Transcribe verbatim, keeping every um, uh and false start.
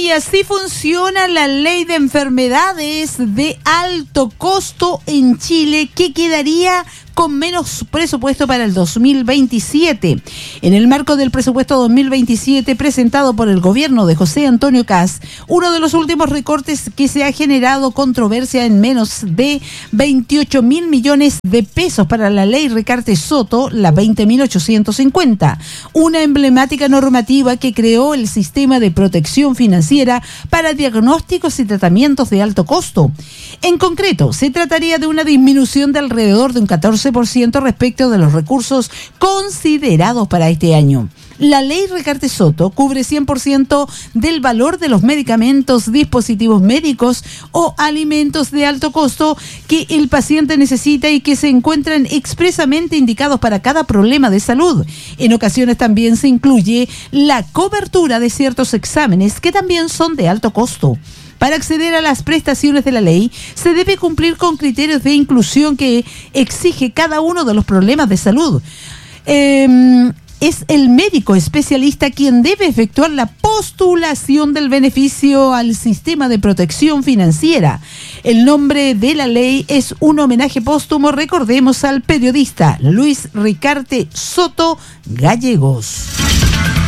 Y así funciona la ley de enfermedades de alto costo en Chile, que quedaría con menos presupuesto para el dos mil veintisiete. En el marco del presupuesto dos mil veintisiete presentado por el gobierno de José Antonio Kast, uno de los últimos recortes que se ha generado controversia en menos de veintiocho mil millones de pesos para la ley Recarte-Soto, la veinte mil ochocientos cincuenta, una emblemática normativa que creó el sistema de protección financiera para diagnósticos y tratamientos de alto costo. En concreto, se trataría de una disminución de alrededor de un catorce por ciento respecto de los recursos considerados para este año. La ley Recarte-Soto cubre cien por ciento del valor de los medicamentos, dispositivos médicos o alimentos de alto costo que el paciente necesita y que se encuentran expresamente indicados para cada problema de salud. En ocasiones también se incluye la cobertura de ciertos exámenes que también son de alto costo. Para acceder a las prestaciones de la ley, se debe cumplir con criterios de inclusión que exige cada uno de los problemas de salud. Eh, es el médico especialista quien debe efectuar la postulación del beneficio al sistema de protección financiera. El nombre de la ley es un homenaje póstumo, recordemos, al periodista Luis Ricarte Soto Gallegos.